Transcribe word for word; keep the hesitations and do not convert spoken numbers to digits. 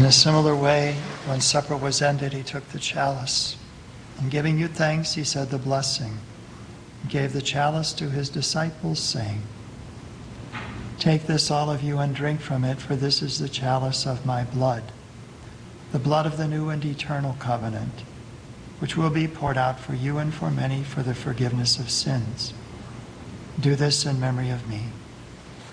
In a similar way, when supper was ended, he took the chalice, and giving you thanks, he said the blessing. He gave the chalice to his disciples, saying, "Take this, all of you, and drink from it, for this is the chalice of my blood, the blood of the new and eternal covenant, which will be poured out for you and for many for the forgiveness of sins. Do this in memory of me."